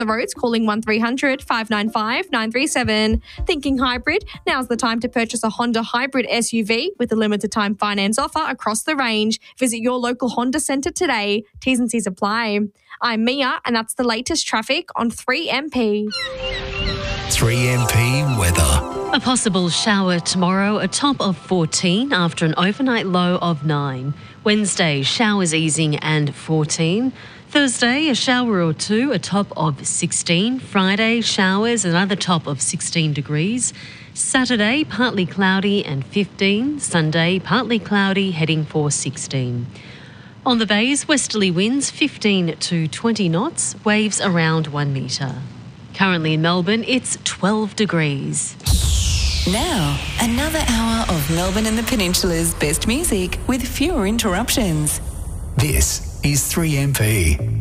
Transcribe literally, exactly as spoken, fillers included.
the roads, calling one three hundred five nine five nine three seven. Thinking hybrid? Now's the time to purchase a Honda hybrid S U V with a limited time finance offer across the range. Visit your local Honda centre today. T's and C's apply. I'm Mia, and that's the latest traffic on three M P. three M P weather. A possible shower tomorrow, a top of fourteen after an overnight low of nine. Wednesday, showers easing and fourteen. Thursday, a shower or two, a top of sixteen. Friday, showers, another top of sixteen degrees. Saturday, partly cloudy and fifteen. Sunday, partly cloudy, heading for sixteen. On the bays, westerly winds fifteen to twenty knots, waves around one metre. Currently in Melbourne, it's twelve degrees. Now, another hour of Melbourne and the Peninsula's best music with fewer interruptions. This is three M P.